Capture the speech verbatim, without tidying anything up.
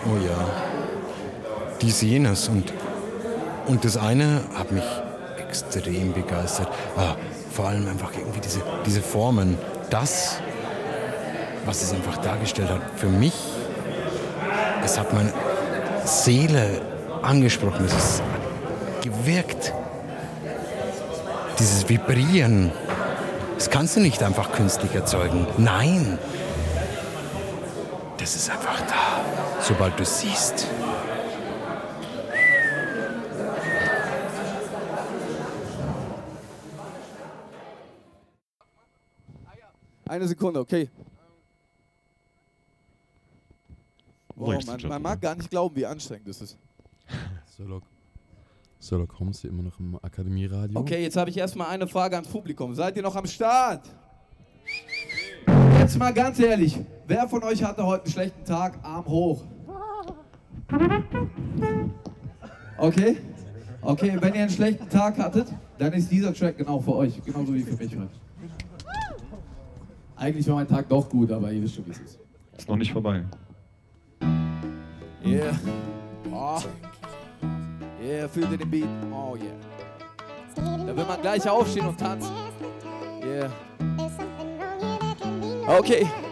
Oh ja. Dies, jenes. Und, und das eine hat mich extrem begeistert. Ah, vor allem einfach irgendwie diese, diese Formen. Das, was es einfach dargestellt hat, für mich, es hat meine Seele angesprochen. Es ist gewirkt. Dieses Vibrieren, das kannst du nicht einfach künstlich erzeugen. Nein. Das ist einfach da, sobald du es siehst. Eine Sekunde, okay. Oh, Wow, man, man mag gar nicht glauben, wie anstrengend das ist. Solok. Solok kommst du immer noch im Akademieradio? Okay, jetzt habe ich erstmal eine Frage ans Publikum. Seid ihr noch am Start? Jetzt mal ganz ehrlich, wer von euch hatte heute einen schlechten Tag? Arm hoch. Okay? Okay, wenn ihr einen schlechten Tag hattet, dann ist dieser Track genau für euch, genauso wie für mich heute. Eigentlich war mein Tag doch gut, aber ihr wisst schon, wie es ist. Ist noch nicht vorbei. Yeah. Oh. Yeah, fühlt ihr den Beat? Oh yeah. Da will man gleich aufstehen und tanzen. Yeah. Okay.